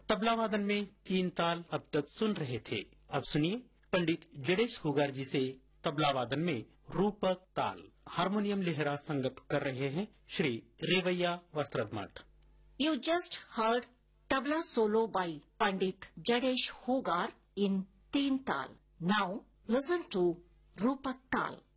तबला वादन में 3 ताल अब तक सुन रहे थे। अब सुनिए पंडित जडेश होगार जी से तबला वादन में रूपक ताल। हारमोनियम लेहरा संगत कर रहे हैं Shri रेवैया वस्त्रमठ। You just heard tabla solo by Pandit Jadesh Hogar in Teen Tal. Now listen to Rupak Tal.